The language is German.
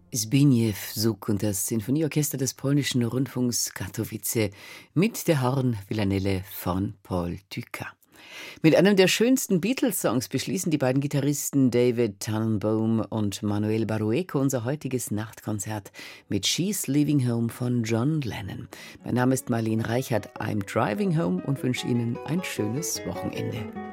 Zbigniew Suk und das Sinfonieorchester des polnischen Rundfunks Katowice mit der Horn-Villanelle von Paul Dukas. Mit einem der schönsten Beatles-Songs beschließen die beiden Gitarristen David Tannenbaum und Manuel Barrueco unser heutiges Nachtkonzert mit She's Leaving Home von John Lennon. Mein Name ist Marlene Reichert, I'm Driving Home und wünsche Ihnen ein schönes Wochenende.